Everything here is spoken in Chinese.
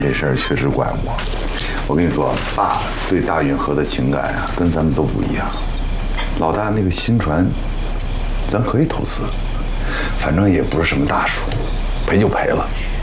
这事儿确实怪我。我跟你说，爸对大运河的情感啊，跟咱们都不一样。老大那个新船，咱可以投资，反正也不是什么大数，赔就赔了。